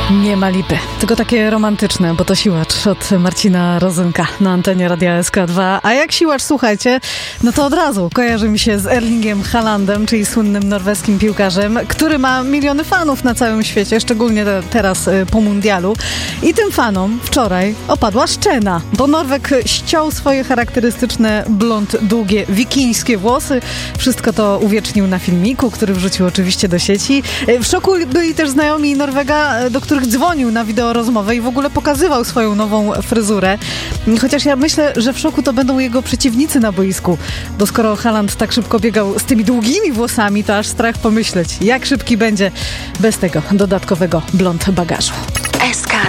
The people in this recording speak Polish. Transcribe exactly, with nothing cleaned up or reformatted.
Nie ma lipy, tylko takie romantyczne, bo to Siłacz od Marcina Rozynka na antenie Radia S K dwa. A jak Siłacz, słuchajcie, no to od razu kojarzy mi się z Erlingiem Haalandem, czyli słynnym norweskim piłkarzem, który ma miliony fanów na całym świecie, szczególnie te, teraz y, po mundialu. I tym fanom wczoraj opadła szczena, bo Norweg ściął swoje charakterystyczne blond, długie, wikińskie włosy. Wszystko to uwiecznił na filmiku, który wrzucił oczywiście do sieci. W szoku byli też znajomi Norwega, do których dzwonił na wideorozmowę i w ogóle pokazywał swoją nową fryzurę. Chociaż ja myślę, że w szoku to będą jego przeciwnicy na boisku, bo skoro Haaland tak szybko biegał z tymi długimi włosami, to aż strach pomyśleć, jak szybki będzie bez tego dodatkowego blond bagażu. S K